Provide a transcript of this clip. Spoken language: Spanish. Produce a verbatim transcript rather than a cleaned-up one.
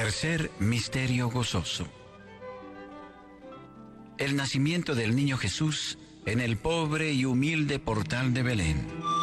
Tercer misterio gozoso. El nacimiento del niño Jesús en el pobre y humilde portal de Belén.